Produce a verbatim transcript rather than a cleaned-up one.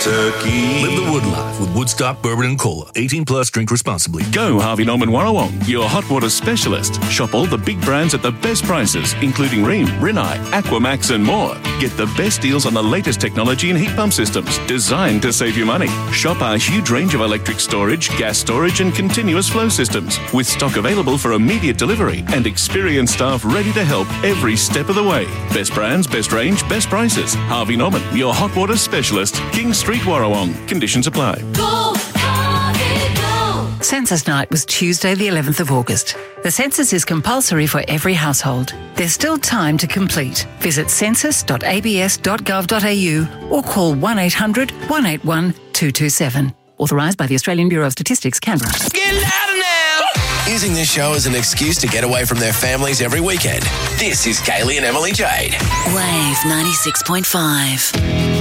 turkey. Live the Wood life with Woodstock Bourbon and Cola. eighteen plus, drink responsibly. Go Harvey Norman Warrawong, your hot water specialist. Shop all the big brands at the best prices, including Rheem, Rinnai, Aquamax and more. Get the best deals on the latest technology and heat pump systems, designed to save you money. Shop our huge range of electric storage, gas storage and continuous flow systems, with stock available for immediate delivery and experienced staff ready to help every step of the way. Best brands, best range, best prices. Harvey Norman, your hot water specialist. King Street, Warrawong. Conditions apply. Go, Harvey, go! Census night was Tuesday the eleventh of August. The census is compulsory for every household. There's still time to complete. Visit census dot a b s dot gov dot a u or call one eight hundred, one eight one, two two seven. Authorised by the Australian Bureau of Statistics, Canberra. Get louder now! Using this show as an excuse to get away from their families every weekend. This is Kaylee and Emily Jade. Wave ninety-six point five.